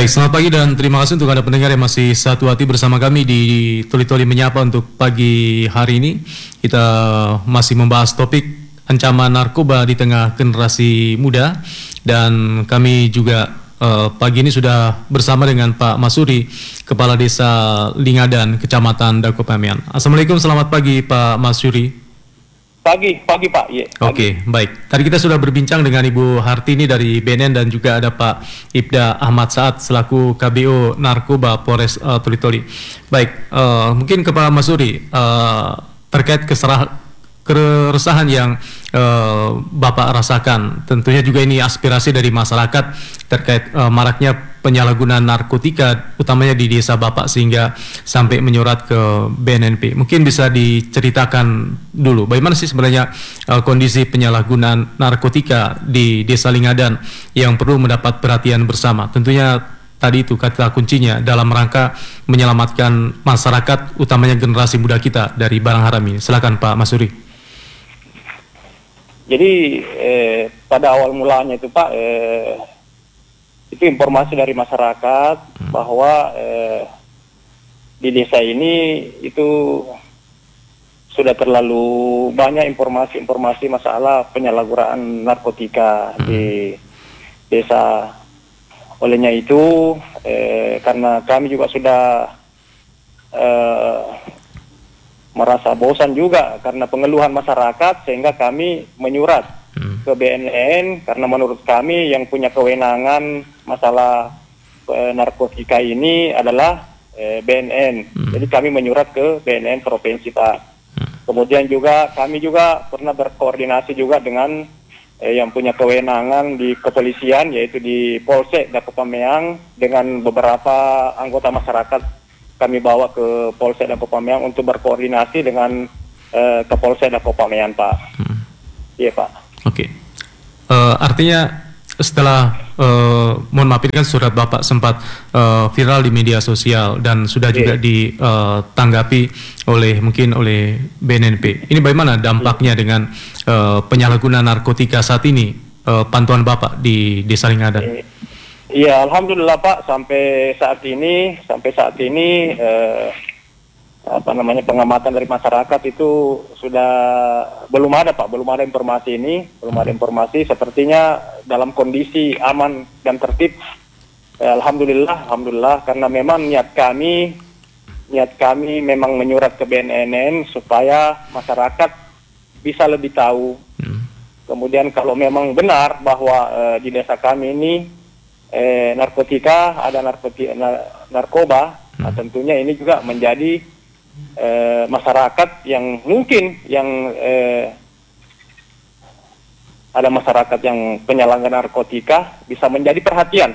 Baik, selamat pagi dan terima kasih untuk Anda pendengar yang masih satu hati bersama kami di Tuli-Tuli Menyapa untuk pagi hari ini. Kita masih membahas topik ancaman narkoba di tengah generasi muda, dan kami juga pagi ini sudah bersama dengan Pak Masuri, Kepala Desa Lingadan, Kecamatan Dakopamean. Assalamualaikum, selamat pagi Pak Masuri. Pagi Pak. Yeah, Oke, baik. Tadi kita sudah berbincang dengan Ibu Hartini dari BNN dan juga ada Pak Ibda Ahmad Saad selaku KBO Narkoba Polres Tuli-Toli. Baik, mungkin ke Pak Masuri terkait keresahan yang Bapak rasakan. Tentunya juga ini aspirasi dari masyarakat terkait maraknya penyalahgunaan narkotika, utamanya di desa Bapak, sehingga sampai menyurat ke BNNP. Mungkin bisa diceritakan dulu, bagaimana sih sebenarnya kondisi penyalahgunaan narkotika di Desa Lingadan yang perlu mendapat perhatian bersama. Tentunya tadi itu kata kuncinya dalam rangka menyelamatkan masyarakat, utamanya generasi muda kita dari barang haram ini. Silakan Pak Masuri. Jadi pada awal mulanya itu Pak, itu informasi dari masyarakat bahwa di desa ini itu sudah terlalu banyak informasi masalah penyalahgunaan narkotika di desa. Olehnya itu karena kami juga sudah merasa bosan juga karena pengeluhan masyarakat, sehingga kami menyurat ke BNN, karena menurut kami yang punya kewenangan masalah narkotika ini adalah BNN. Jadi kami menyurat ke BNN Provinsi Pak. Kemudian juga kami juga pernah berkoordinasi juga dengan yang punya kewenangan di kepolisian, yaitu di Polsek Dakopameang, dengan beberapa anggota masyarakat kami bawa ke Polsek Dakopameang untuk berkoordinasi dengan Kapolsek Dakopameang Pak. Iya Pak. Oke. Artinya setelah mohon maaf, ini kan surat Bapak sempat viral di media sosial dan sudah juga ditanggapi mungkin oleh BNNP. Ini bagaimana dampaknya dengan penyalahgunaan narkotika saat ini, pantauan Bapak di Desa Lingadan? Iya, alhamdulillah Pak, sampai saat ini pengamatan dari masyarakat itu sudah belum ada informasi ini, sepertinya dalam kondisi aman dan tertib. Alhamdulillah, karena memang niat kami memang menyurat ke BNN supaya masyarakat bisa lebih tahu. Kemudian kalau memang benar bahwa di desa kami ini narkoba, nah tentunya ini juga menjadi masyarakat yang mungkin ada masyarakat yang penyalahgunaan narkotika bisa menjadi perhatian.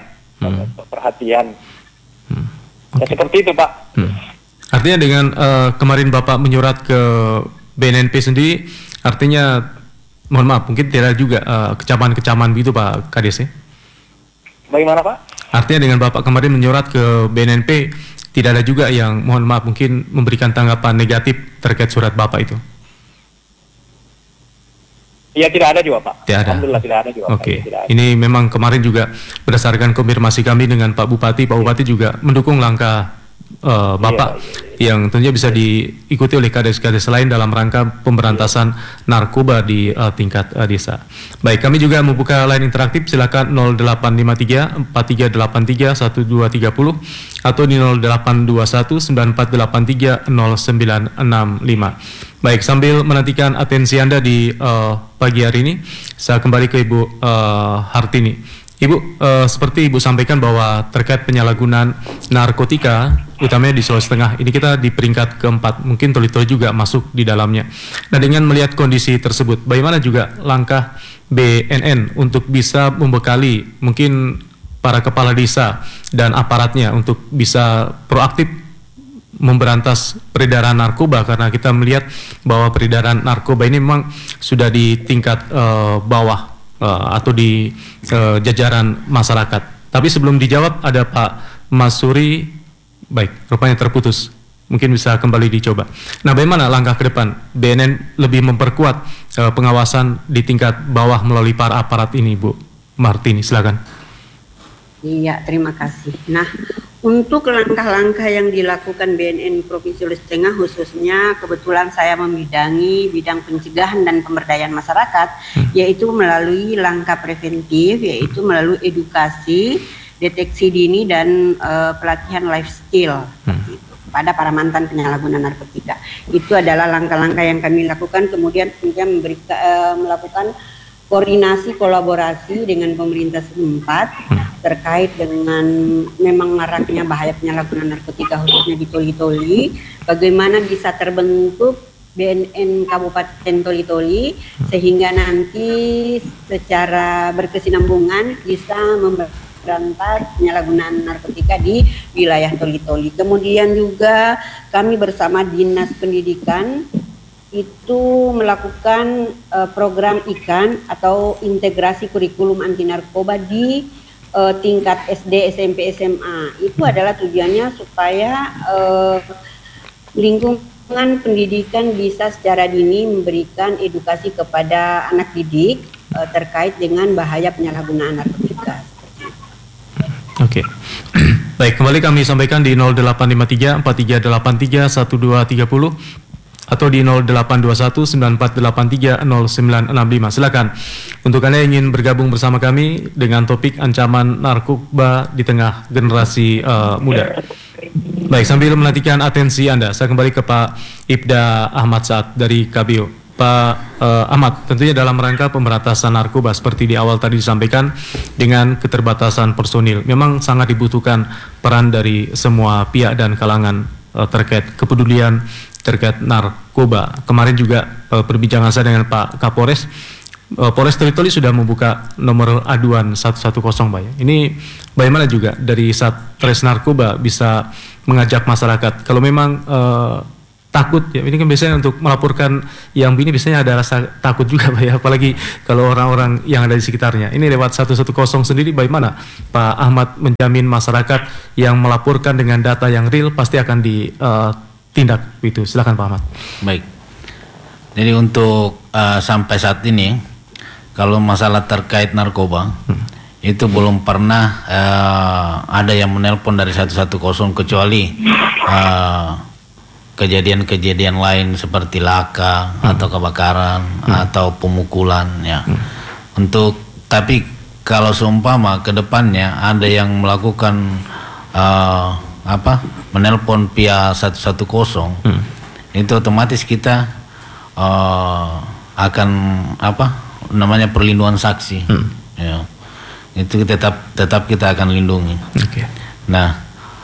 Ya, seperti itu Pak. Artinya dengan kemarin Bapak menyurat ke BNNP sendiri, artinya mohon maaf mungkin tidak juga kecaman-kecaman begitu Pak Kades ya? Bagaimana Pak? Artinya dengan Bapak kemarin menyurat ke BNNP, tidak ada juga yang mohon maaf mungkin memberikan tanggapan negatif terkait surat Bapak itu? Iya, tidak ada juga Pak. Tidak ada. Alhamdulillah tidak ada juga. Oke. Ini memang kemarin juga berdasarkan konfirmasi kami dengan Pak Bupati juga mendukung langkah Bapak yang tentunya bisa diikuti oleh kades-kades lain dalam rangka pemberantasan narkoba di tingkat desa. Baik, kami juga membuka line interaktif, silakan 0853 4383 1230 atau di 0821 9483 0965. Baik, sambil menantikan atensi Anda di pagi hari ini, saya kembali ke Ibu Hartini. Ibu, seperti Ibu sampaikan bahwa terkait penyalahgunaan narkotika, utamanya di Sulawesi Tengah, ini kita di peringkat keempat, mungkin Toli-Toli juga masuk di dalamnya. Nah, dengan melihat kondisi tersebut, bagaimana juga langkah BNN untuk bisa membekali mungkin para kepala desa dan aparatnya untuk bisa proaktif memberantas peredaran narkoba, karena kita melihat bahwa peredaran narkoba ini memang sudah di tingkat bawah atau di jajaran masyarakat. Tapi sebelum dijawab ada Pak Masuri. Baik, rupanya terputus. Mungkin bisa kembali dicoba. Nah, bagaimana langkah ke depan BNN lebih memperkuat pengawasan di tingkat bawah melalui para aparat ini, Bu Martini? Silakan. Iya, terima kasih. Nah, untuk langkah-langkah yang dilakukan BNN Provinsi Sulawesi Tengah, khususnya kebetulan saya membidangi bidang pencegahan dan pemberdayaan masyarakat, yaitu melalui langkah preventif, yaitu melalui edukasi, deteksi dini, dan pelatihan life skill pada para mantan penyalahguna narkotika. Itu adalah langkah-langkah yang kami lakukan, kemudian melakukan koordinasi kolaborasi dengan pemerintah setempat terkait dengan memang maraknya bahaya penyalahgunaan narkotika khususnya di Toli-Toli, bagaimana bisa terbentuk BNN Kabupaten Toli-Toli sehingga nanti secara berkesinambungan bisa memberantas penyalahgunaan narkotika di wilayah Toli-Toli. Kemudian juga kami bersama Dinas Pendidikan itu melakukan program IKAN atau integrasi kurikulum anti narkoba di tingkat SD, SMP, SMA. Itu adalah tujuannya supaya lingkungan pendidikan bisa secara dini memberikan edukasi kepada anak didik terkait dengan bahaya penyalahgunaan narkotika. Oke. Baik, kembali kami sampaikan di 0853 4383 1230 atau di 0821 9483 0965. Silakan untuk Anda yang ingin bergabung bersama kami dengan topik ancaman narkoba di tengah generasi muda. Baik, sambil menantikan atensi Anda, saya kembali ke Pak Ibda Ahmad Saad dari KBO. Pak Ahmad, tentunya dalam rangka pemberantasan narkoba seperti di awal tadi disampaikan dengan keterbatasan personil, memang sangat dibutuhkan peran dari semua pihak dan kalangan terkait kepedulian terkait narkoba. Kemarin juga perbincangan saya dengan Pak Kapolres, Polres Toli-Toli sudah membuka nomor aduan 110, Pak. Ini bagaimana juga dari Satres Narkoba bisa mengajak masyarakat kalau memang takut ya, ini kan biasanya untuk melaporkan yang begini biasanya ada rasa takut juga, Pak ya, apalagi kalau orang-orang yang ada di sekitarnya. Ini lewat 110 sendiri bagaimana Pak Ahmad menjamin masyarakat yang melaporkan dengan data yang real pasti akan tindak itu. Silakan Pak Ahmad. Baik. Jadi untuk sampai saat ini kalau masalah terkait narkoba itu belum pernah ada yang menelpon dari 110 kecuali kejadian-kejadian lain seperti laka atau kebakaran atau pemukulan ya. Tapi kalau seumpama ke depannya ada yang melakukan menelpon via 110 itu otomatis kita akan namanya perlindungan saksi ya. Itu tetap kita akan lindungi. Nah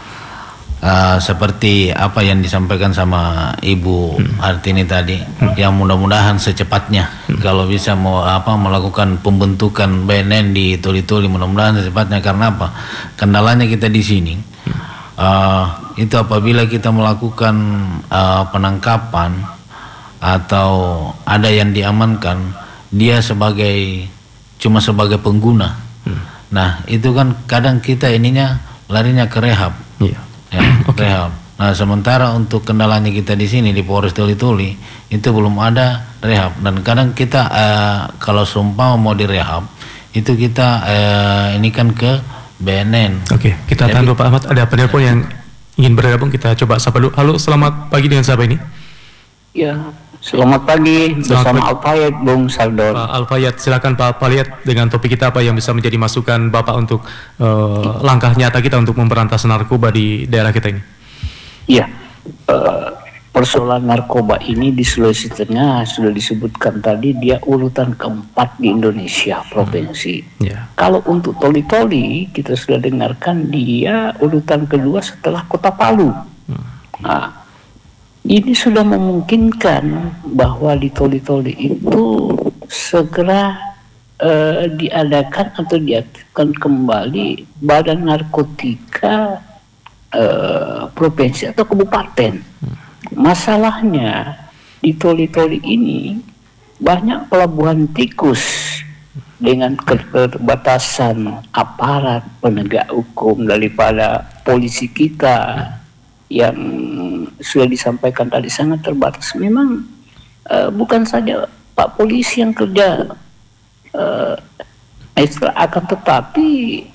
seperti apa yang disampaikan sama Ibu Hartini tadi, yang mudah-mudahan secepatnya kalau bisa melakukan pembentukan BNN di Toli-Toli, mudah-mudahan secepatnya. Karena apa? Kendalanya kita di sini itu apabila kita melakukan penangkapan atau ada yang diamankan, dia cuma sebagai pengguna. Nah itu kan kadang kita ininya larinya ke rehab. Rehab. Nah sementara untuk kendalanya kita di sini di Polres Toli-Toli itu belum ada rehab, dan kadang kita kalau sumpah mau direhab itu kita ini kan ke BNN. Oke, kita tahan dulu Pak Ahmad. Ada penelpon yang ingin bergabung, kita coba sapa dulu. Halo, selamat pagi, dengan siapa ini? Ya, selamat pagi bersama Alfayat Bung Saldon. Pak Alfayat, silakan Pak Alfayat dengan topik kita apa yang bisa menjadi masukan Bapak untuk langkah nyata kita untuk memberantas narkoba di daerah kita ini. Iya, persoalan narkoba ini di Sulawesi Tengah sudah disebutkan tadi, dia urutan keempat di Indonesia provinsi. Kalau untuk Toli-Toli kita sudah dengarkan dia urutan kedua setelah Kota Palu. Nah, ini sudah memungkinkan bahwa di Toli-Toli itu segera diadakan atau diaktifkan kembali Badan Narkotika provinsi atau kabupaten. Masalahnya di Toli-Toli ini banyak pelabuhan tikus dengan keterbatasan aparat penegak hukum daripada polisi kita yang sudah disampaikan tadi sangat terbatas. Memang bukan saja Pak Polisi yang kerja ekstra, akan tetapi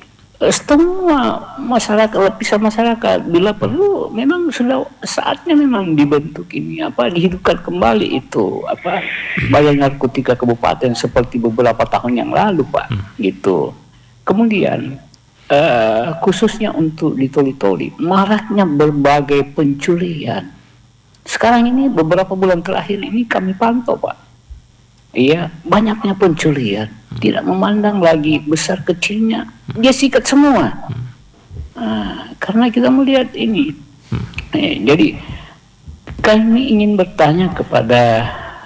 semua masyarakat, lapisan masyarakat, bila perlu memang sudah saatnya memang dibentuk ini dihidupkan kembali itu Badan Narkotika Kabupaten seperti beberapa tahun yang lalu, Pak. Gitu. Kemudian khususnya untuk di Toli-Toli, maraknya berbagai pencurian. Sekarang ini beberapa bulan terakhir ini kami pantau, Pak. Iya, banyaknya pencurian, tidak memandang lagi besar kecilnya, dia sikat semua. Karena kita melihat ini, jadi kami ingin bertanya kepada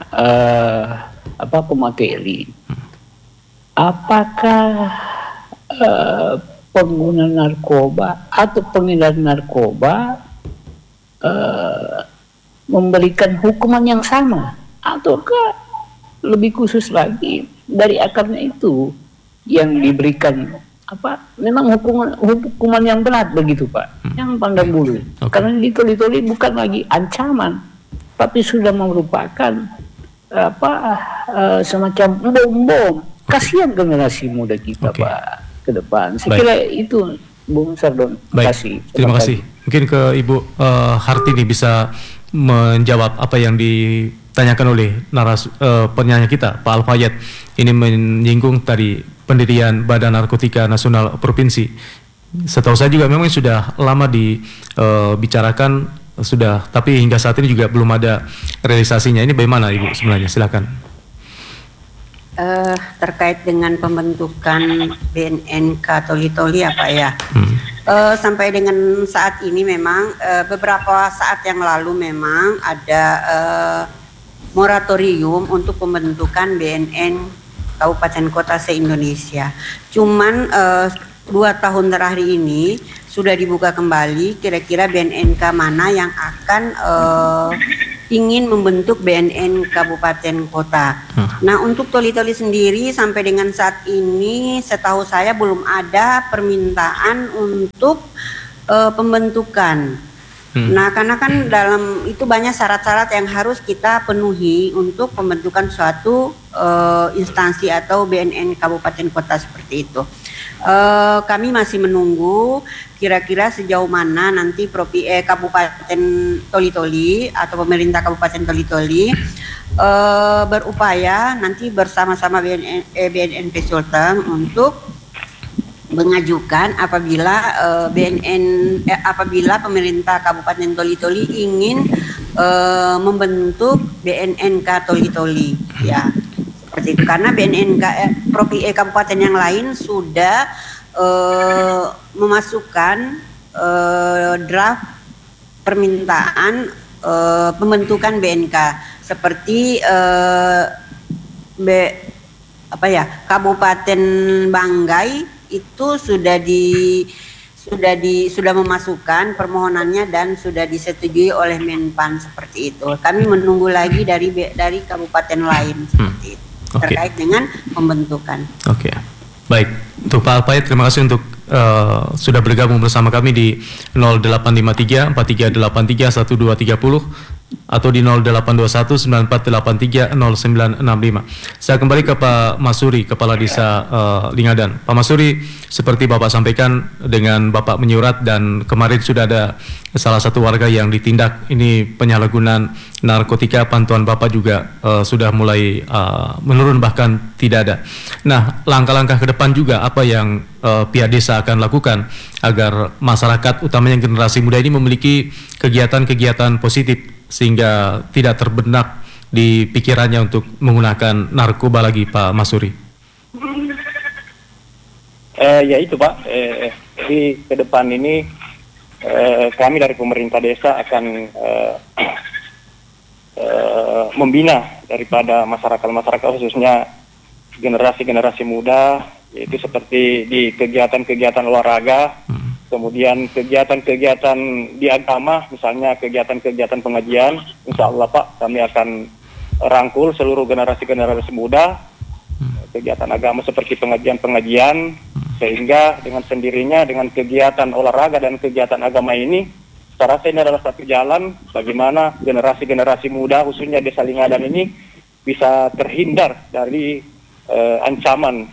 pemateri, apakah pengguna narkoba atau pengedar narkoba memberikan hukuman yang sama, ataukah lebih khusus lagi dari akarnya itu yang diberikan memang hukuman yang berat begitu, Pak, yang pandang bulu. Karena di Toli-Toli bukan lagi ancaman, tapi sudah merupakan semacam bom. Kasihan generasi muda kita, Pak, ke depan. Saya kira itu, Bung Sardon. Terima kasih. Mungkin ke Ibu Hartini bisa menjawab apa yang ditanyakan oleh penyanyi kita, Pak Al-Fayed. Ini menyinggung tadi pendirian Badan Narkotika Nasional Provinsi. Setahu saya juga memang sudah lama dibicarakan, tapi hingga saat ini juga belum ada realisasinya. Ini bagaimana, Ibu, sebenarnya? Silakan. Terkait dengan pembentukan BNNK Toli-Toli sampai dengan saat ini memang beberapa saat yang lalu memang ada moratorium untuk pembentukan BNN Kabupaten Kota se-Indonesia. Cuman 2 tahun terakhir ini sudah dibuka kembali, kira-kira BNNK mana yang akan ingin membentuk BNN Kabupaten Kota. Nah, untuk Toli-Toli sendiri sampai dengan saat ini setahu saya belum ada permintaan untuk pembentukan. Nah, karena kan dalam itu banyak syarat-syarat yang harus kita penuhi untuk pembentukan suatu instansi atau BNN Kabupaten Kota seperti itu. Kami masih menunggu kira-kira sejauh mana nanti Kabupaten Toli-Toli atau pemerintah Kabupaten Toli-Toli berupaya nanti bersama-sama BNN Sulteng untuk mengajukan apabila pemerintah Kabupaten Toli-Toli ingin membentuk BNNK Toli-Toli, ya seperti itu. Karena BNNK kabupaten yang lain sudah memasukkan draft permintaan pembentukan BNK seperti Kabupaten Banggai itu sudah memasukkan permohonannya dan sudah disetujui oleh Menpan seperti itu. Kami menunggu lagi dari kabupaten lain seperti itu terkait dengan pembentukan. Baik, untuk Pak Al-Fayed, terima kasih untuk sudah bergabung bersama kami di 0853 4383 1230 atau di 0821 9483 0965. Saya kembali ke Pak Masuri, Kepala Desa Lingadan. Pak Masuri, seperti Bapak sampaikan, dengan Bapak menyurat dan kemarin sudah ada salah satu warga yang ditindak, ini penyalahgunaan narkotika, pantauan Bapak juga sudah mulai menurun, bahkan tidak ada. Nah, langkah-langkah ke depan juga apa yang pihak desa akan lakukan agar masyarakat, utamanya generasi muda ini, memiliki kegiatan-kegiatan positif sehingga tidak terbenak di pikirannya untuk menggunakan narkoba lagi, Pak Masuri? Ya itu, Pak, di ke depan ini kami dari pemerintah desa akan membina daripada masyarakat khususnya generasi muda, yaitu seperti di kegiatan-kegiatan olahraga, kemudian kegiatan-kegiatan di agama, misalnya kegiatan-kegiatan pengajian. Insya Allah, Pak, kami akan rangkul seluruh generasi muda, kegiatan agama seperti pengajian-pengajian, sehingga dengan sendirinya dengan kegiatan olahraga dan kegiatan agama ini, saya rasa ini adalah satu jalan bagaimana generasi muda, khususnya Desa Lingadan ini, bisa terhindar dari ancaman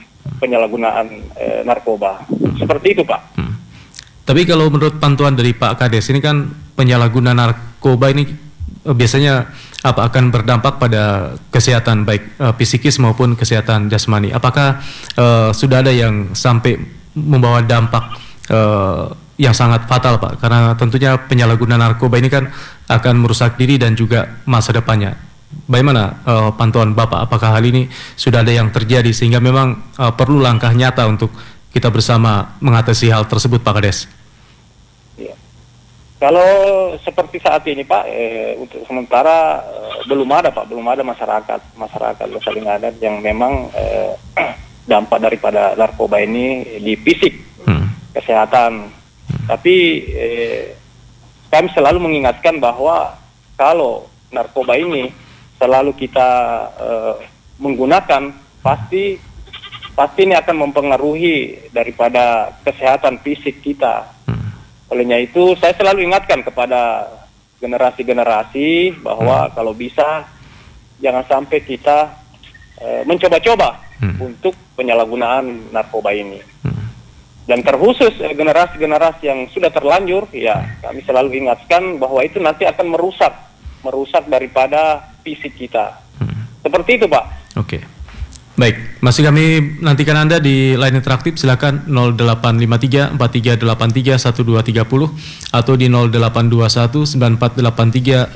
penyalahgunaan narkoba. Seperti itu, Pak. Tapi kalau menurut pantauan dari Pak Kades, ini kan penyalahgunaan narkoba ini biasanya akan berdampak pada kesehatan baik psikis maupun kesehatan jasmani. Apakah sudah ada yang sampai membawa dampak yang sangat fatal, Pak? Karena tentunya penyalahgunaan narkoba ini kan akan merusak diri dan juga masa depannya. Bagaimana pantauan Bapak? Apakah hal ini sudah ada yang terjadi sehingga memang perlu langkah nyata untuk kita bersama mengatasi hal tersebut, Pak Kades? Ya. Kalau seperti saat ini, Pak, untuk sementara belum ada masyarakat saling ada yang memang dampak daripada narkoba ini di fisik, kesehatan. Tapi kami selalu mengingatkan bahwa kalau narkoba ini selalu kita menggunakan, pasti ini akan mempengaruhi daripada kesehatan fisik kita. Olehnya itu saya selalu ingatkan kepada generasi-generasi bahwa kalau bisa jangan sampai kita mencoba-coba untuk penyalahgunaan narkoba ini. Dan terkhusus generasi-generasi yang sudah terlanjur, ya kami selalu ingatkan bahwa itu nanti akan merusak daripada fisik kita. Seperti itu, Pak. Oke. Baik, masih kami nantikan Anda di line interaktif, silakan 0853 4383 1230 atau di 0821 9483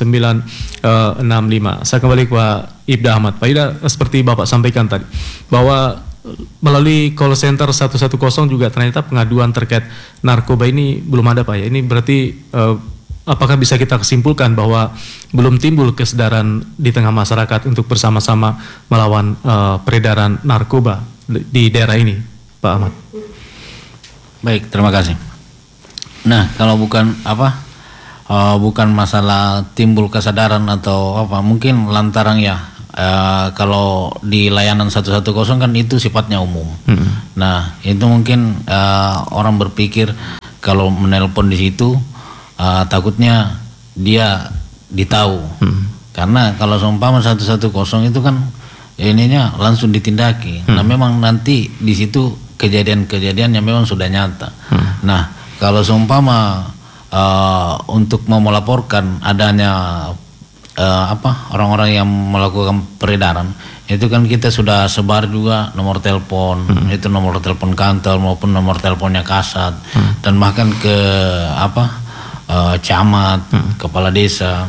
0965. Saya kembali ke Pak Ibda Ahmad. Pak Ibda, seperti Bapak sampaikan tadi bahwa melalui call center 110 juga ternyata pengaduan terkait narkoba ini belum ada, Pak ya. Ini berarti apakah bisa kita kesimpulkan bahwa belum timbul kesadaran di tengah masyarakat untuk bersama-sama melawan peredaran narkoba di daerah ini, Pak Ahmad? Baik, terima kasih. Nah, kalau bukan masalah timbul kesadaran atau apa, mungkin lantaran kalau di layanan 110 kan itu sifatnya umum. Nah, itu mungkin orang berpikir kalau menelpon di situ takutnya dia ditahu. Karena kalau seumpama 110 itu kan ininya langsung ditindaki. Nah, memang nanti di situ kejadian-kejadian yang memang sudah nyata. Nah, kalau seumpama untuk mau melaporkan adanya orang-orang yang melakukan peredaran, itu kan kita sudah sebar juga nomor telepon, itu nomor telepon kantor maupun nomor teleponnya Kasat, dan bahkan ke camat, kepala desa.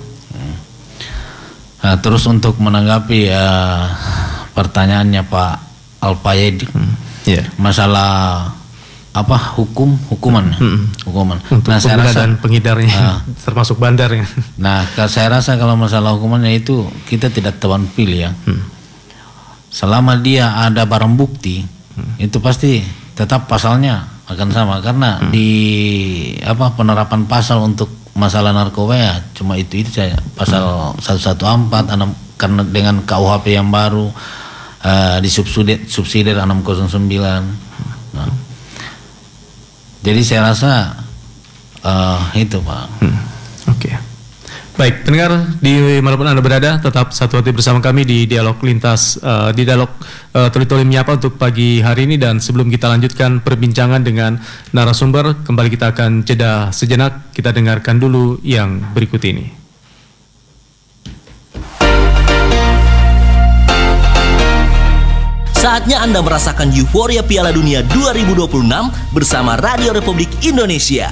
Nah, terus untuk menanggapi pertanyaannya Pak Alpayedi, masalah hukuman. Untuk nah, saya rasa dan pengedarnya termasuk bandarnya. Nah, saya rasa kalau masalah hukumannya itu kita tidak tebang pilih ya. Selama dia ada barang bukti, itu pasti tetap pasalnya akan sama, karena di penerapan pasal untuk masalah narkoba ya cuma itu saja, pasal 114 karena dengan KUHP yang baru disubsidi 609. Nah, jadi saya rasa itu, Pak. Oke. Baik, pendengar di manapun Anda berada, tetap satu hati bersama kami di dialog lintas, di dialog Toli-Toli Menyapa untuk pagi hari ini. Dan sebelum kita lanjutkan perbincangan dengan narasumber, kembali kita akan jeda sejenak. Kita dengarkan dulu yang berikut ini. Saatnya Anda merasakan euforia Piala Dunia 2026 bersama Radio Republik Indonesia.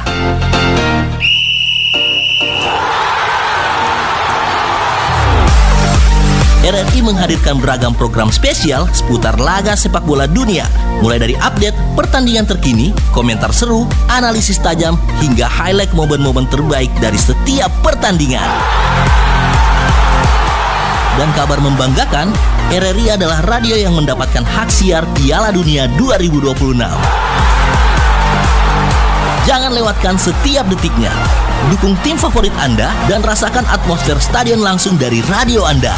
RRI menghadirkan beragam program spesial seputar laga sepak bola dunia, mulai dari update pertandingan terkini, komentar seru, analisis tajam, hingga highlight momen-momen terbaik dari setiap pertandingan. Dan kabar membanggakan, RRI adalah radio yang mendapatkan hak siar Piala Dunia 2026. Jangan lewatkan setiap detiknya. Dukung tim favorit Anda dan rasakan atmosfer stadion langsung dari radio Anda.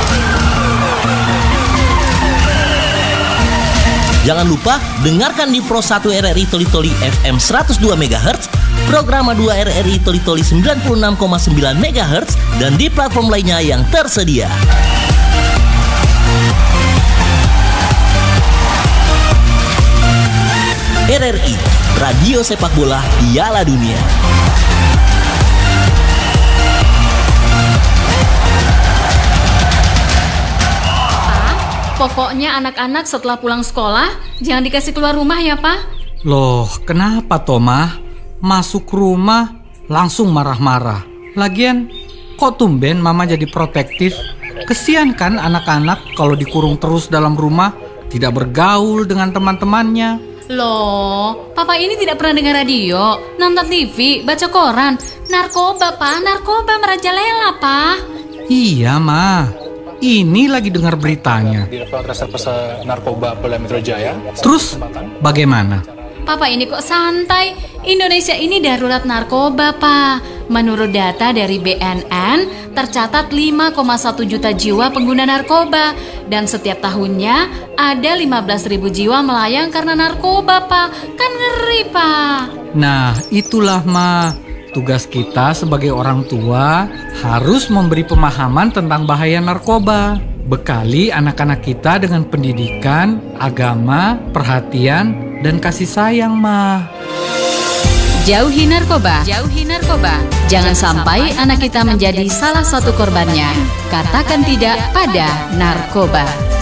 Jangan lupa dengarkan di Pro 1 RRI Toli-Toli FM 102 MHz, Programa 2 RRI Toli-Toli 96,9 MHz, dan di platform lainnya yang tersedia. RRI, Radio Sepak Bola Piala Dunia. Pokoknya anak-anak setelah pulang sekolah jangan dikasih keluar rumah ya, Pak. Loh, kenapa Tomah? Masuk rumah langsung marah-marah. Lagian, kok tumben Mama jadi protektif? Kesian kan anak-anak kalau dikurung terus dalam rumah, tidak bergaul dengan teman-temannya. Loh, Papa ini tidak pernah dengar radio, nonton TV, baca koran. Narkoba, Pak, narkoba merajalela, Pak. Iya, Ma. Ini lagi dengar beritanya. Direktorat Reserse Narkoba Polda Metro Jaya. Terus, bagaimana? Papa ini kok santai. Indonesia ini darurat narkoba, Pak. Menurut data dari BNN, tercatat 5,1 juta jiwa pengguna narkoba. Dan setiap tahunnya ada 15.000 jiwa melayang karena narkoba, Pak. Kan ngeri, Pak. Nah, itulah, Ma. Tugas kita sebagai orang tua harus memberi pemahaman tentang bahaya narkoba. Bekali anak-anak kita dengan pendidikan, agama, perhatian, dan kasih sayang, Ma. Jauhi narkoba. Jauhi narkoba. Jangan sampai anak kita menjadi salah satu korbannya. Katakan tidak pada narkoba.